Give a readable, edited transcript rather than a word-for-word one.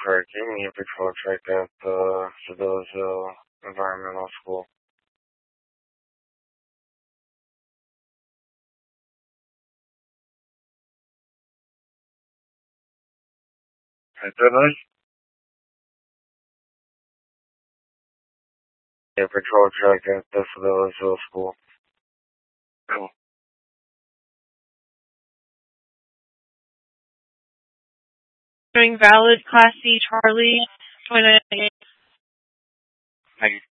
card. Give me a patrol check at Sevillesville Environmental School. Goodness. A patrol check at the Sevillesville School. Oh. Doing valid Class C Charlie 29. Thank you.